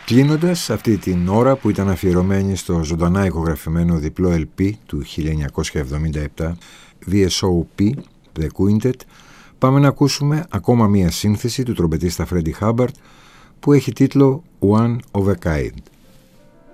Κλείνοντας αυτή την ώρα που ήταν αφιερωμένη στο ζωντανά ηχογραφημένο διπλό LP του 1977 VSOP, The Quintet, πάμε να ακούσουμε ακόμα μία σύνθεση του τρομπετίστα Freddie Hubbard που έχει τίτλο One of a Kind.